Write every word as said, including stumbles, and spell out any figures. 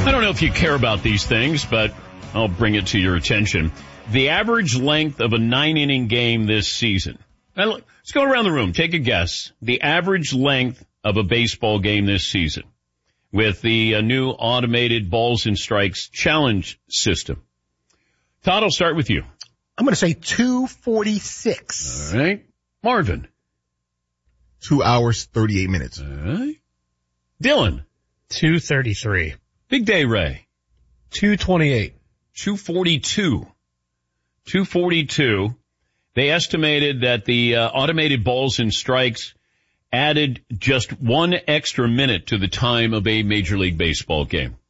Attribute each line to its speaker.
Speaker 1: I don't know if you care about these things, but I'll bring it to your attention. The average length of a nine-inning game this season. Now, let's go around the room. Take a guess. The average length of a baseball game this season with the uh, new automated balls and strikes challenge system. Todd, I'll start with you.
Speaker 2: I'm going to say two forty-six.
Speaker 1: All right. Marvin.
Speaker 3: Two hours, thirty-eight minutes.
Speaker 1: All right. Dylan.
Speaker 4: two thirty-three.
Speaker 1: Big Day Ray.
Speaker 4: two twenty-eight.
Speaker 1: two forty-two. two forty-two. They estimated that the uh, automated balls and strikes added just one extra minute to the time of a Major League Baseball game.